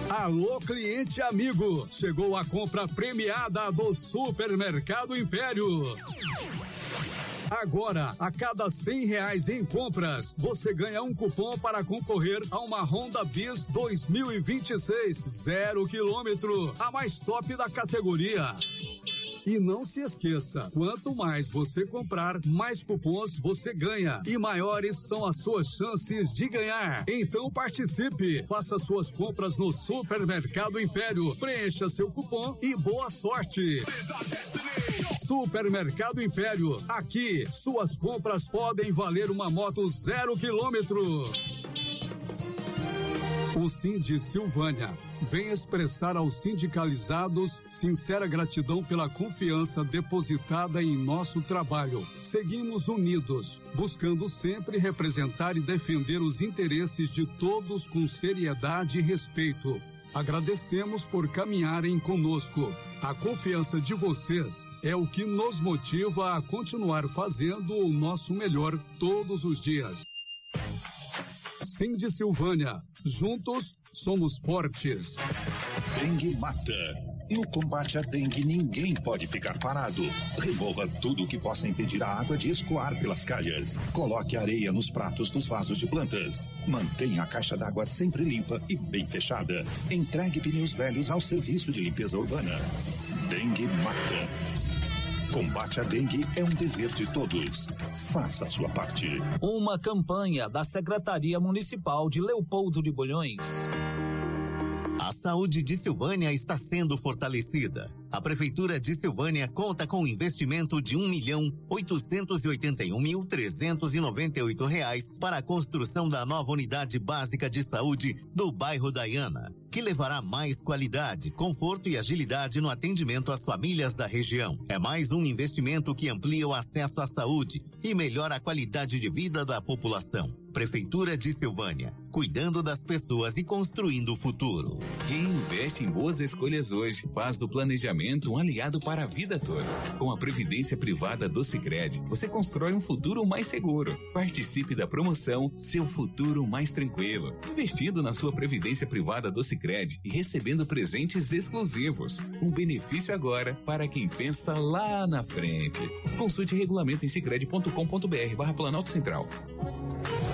Alô, cliente amigo, chegou a compra premiada do Supermercado Império. Agora, a cada R$100 em compras, você ganha um cupom para concorrer a uma Honda Bis 2026, 0 km, a mais top da categoria. E não se esqueça, quanto mais você comprar, mais cupons você ganha e maiores são as suas chances de ganhar. Então participe, faça suas compras no Supermercado Império, preencha seu cupom e boa sorte. Supermercado Império, aqui suas compras podem valer uma moto 0 km. O Sindi Silvânia vem expressar aos sindicalizados sincera gratidão pela confiança depositada em nosso trabalho. Seguimos unidos, buscando sempre representar e defender os interesses de todos com seriedade e respeito. Agradecemos por caminharem conosco. A confiança de vocês é o que nos motiva a continuar fazendo o nosso melhor todos os dias. Sindi Silvânia, juntos somos fortes. Dengue mata. No combate à dengue, ninguém pode ficar parado. Remova tudo que possa impedir a água de escoar pelas calhas. Coloque areia nos pratos dos vasos de plantas. Mantenha a caixa d'água sempre limpa e bem fechada. Entregue pneus velhos ao serviço de limpeza urbana. Dengue mata. Combate à dengue é um dever de todos. Faça a sua parte. Uma campanha da Secretaria Municipal de Leopoldo de Bulhões. A saúde de Silvânia está sendo fortalecida. A Prefeitura de Silvânia conta com um investimento de R$1.881.398 para a construção da nova unidade básica de saúde do bairro Daiana, que levará mais qualidade, conforto e agilidade no atendimento às famílias da região. É mais um investimento que amplia o acesso à saúde e melhora a qualidade de vida da população. Prefeitura de Silvânia, cuidando das pessoas e construindo o futuro. Quem investe em boas escolhas hoje faz do planejamento um aliado para a vida toda. Com a previdência privada do Sicredi, você constrói um futuro mais seguro. Participe da promoção Seu Futuro Mais Tranquilo, investindo na sua previdência privada do Sicredi e recebendo presentes exclusivos. Um benefício agora para quem pensa lá na frente. Consulte regulamento em sicredi.com.br/Planalto Central.